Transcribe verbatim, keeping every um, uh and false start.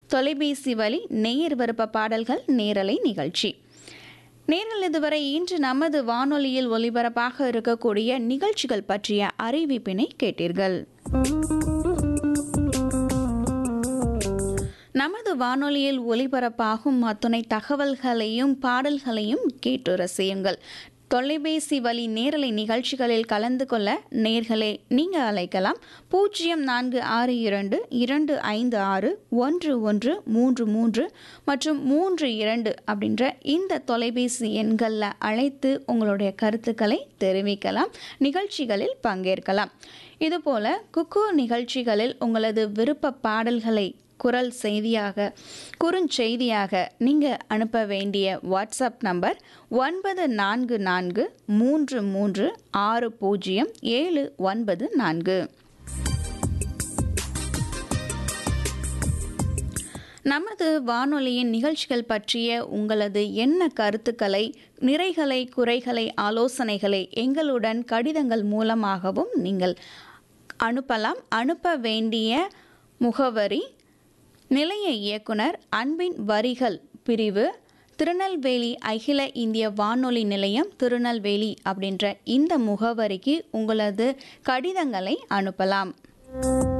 தொலைபேசி வழி நேயர் விருப்ப பாடல்கள் நேரலை நிகழ்ச்சி. நேரில் இதுவரை இன்று நமது வானொலியில் ஒலிபரப்பாக இருக்கக்கூடிய நிகழ்ச்சிகள் பற்றிய அறிவிப்பினை கேட்டீர்கள். நமது வானொலியில் ஒலிபரப்பாகும் அத்துணை தகவல்களையும் பாடல்களையும் கேட்டு ரசியுங்கள். தொலைபேசி வழி நேரலை நிகழ்ச்சிகளில் கலந்து கொள்ள நேர்களே நீங்கள் அழைக்கலாம். பூஜ்ஜியம் நான்கு ஆறு இரண்டு இரண்டு ஐந்து ஆறு ஒன்று ஒன்று மூன்று மூன்று மற்றும் மூன்று இரண்டு அப்படின்ற இந்த தொலைபேசி எண்களில் அழைத்து உங்களுடைய கருத்துக்களை தெரிவிக்கலாம், நிகழ்ச்சிகளில் பங்கேற்கலாம். இதுபோல் குக்கு நிகழ்ச்சிகளில் உங்களது விருப்ப பாடல்களை குரல் செய்தியாக குறுஞ்செய்தியாக நீங்கள் அனுப்ப வேண்டிய வாட்ஸ்அப் நம்பர் ஒன்பது நான்கு நான்கு மூன்று மூன்று ஆறு பூஜ்ஜியம் ஏழு ஒன்பது நான்கு. நமது வானொலியின் நிகழ்ச்சிகள் பற்றிய உங்களது என்ன கருத்துக்களை, நிறைகளை, குறைகளை, ஆலோசனைகளை எங்களுடன் கடிதங்கள் மூலமாகவும் நீங்கள் அனுப்பலாம். அனுப்ப வேண்டிய முகவரி: நிலைய இயக்குனர், அன்பின் வரிகள் பிரிவு, திருநெல்வேலி அகில இந்திய வானொலி நிலையம், திருநெல்வேலி அப்படின்ற இந்த முகவரிக்கு உங்களது கடிதங்களை அனுப்பலாம்.